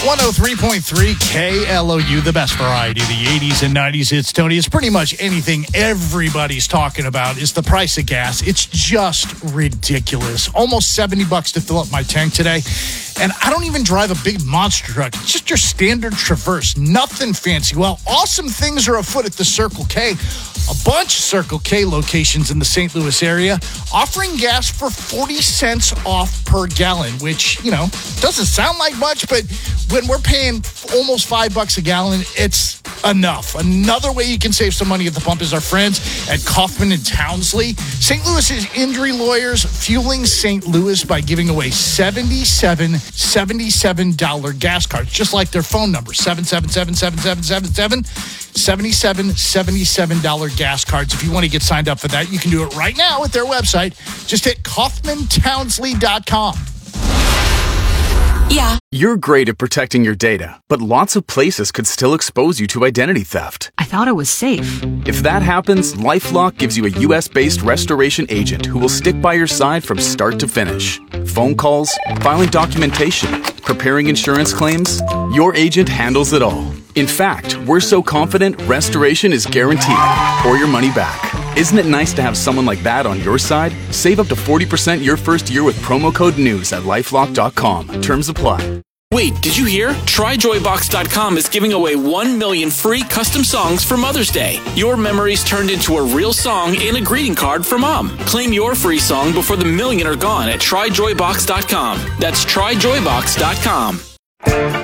103.3 KLOU, the best variety of the 80s and 90s. It's Tony. It's pretty much anything everybody's talking about is the price of gas. It's just ridiculous. Almost $70 to fill up my tank today. And I don't even drive a big monster truck. It's just your standard Traverse. Nothing fancy. Well, awesome things are afoot at the Circle K. A bunch of Circle K locations in the St. Louis area offering gas for 40 cents off per gallon, which, doesn't sound like much, but when we're paying almost $5 a gallon, it's enough. Another way you can save some money at the pump is our friends at Kaufman and Townsley. St. Louis's injury lawyers fueling St. Louis by giving away $77 gas cards, just like their phone number, 777-7777, $77 gas cards. If you want to get signed up for that, you can do it right now at their website. Just hit KaufmanTownsley.com. Yeah. You're great at protecting your data, but lots of places could still expose you to identity theft. I thought it was safe. If that happens, LifeLock gives you a U.S.-based restoration agent who will stick by your side from start to finish. Phone calls, filing documentation, preparing insurance claims, your agent handles it all. In fact, we're so confident restoration is guaranteed or your money back. Isn't it nice to have someone like that on your side? Save up to 40% your first year with promo code NEWS at LifeLock.com. Terms apply. Wait, did you hear? TryJoyBox.com is giving away 1 million free custom songs for Mother's Day. Your memories turned into a real song and a greeting card for Mom. Claim your free song before the million are gone at TryJoyBox.com. That's TryJoyBox.com.